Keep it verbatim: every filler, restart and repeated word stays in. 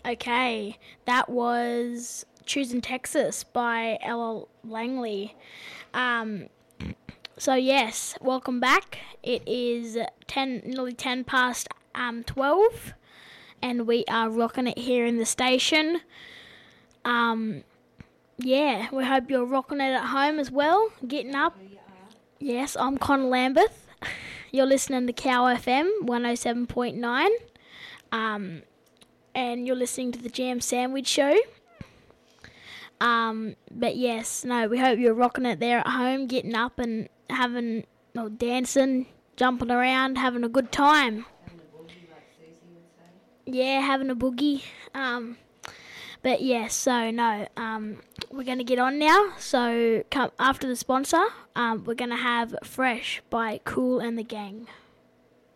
Okay, that was Choosing Texas by Ella Langley. Um, so yes, welcome back. It is ten, nearly ten past um twelve, and we are rocking it here in the station. Um, yeah, we hope you're rocking it at home as well, getting up. Yes, I'm Connor Lambeth. You're listening to Cow F M one oh seven point nine. Um, and you're listening to the Jam Sandwich Show. Um, but yes, no, we hope you're rocking it there at home, getting up and having, well, dancing, jumping around, having a good time. Having a boogie, like Susie would say. Yeah, having a boogie. Um, but yes, so no, um, we're going to get on now. So come after the sponsor, um, we're going to have Fresh by Cool and the Gang.